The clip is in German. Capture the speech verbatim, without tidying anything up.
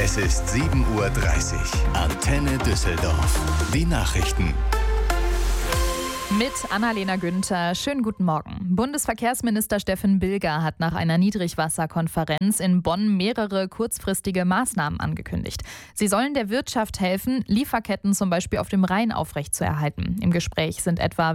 Es ist sieben Uhr dreißig. Antenne Düsseldorf. Die Nachrichten. Mit Annalena Günther. Schönen guten Morgen. Bundesverkehrsminister Steffen Bilger hat nach einer Niedrigwasserkonferenz in Bonn mehrere kurzfristige Maßnahmen angekündigt. Sie sollen der Wirtschaft helfen, Lieferketten zum Beispiel auf dem Rhein aufrechtzuerhalten. Im Gespräch sind etwa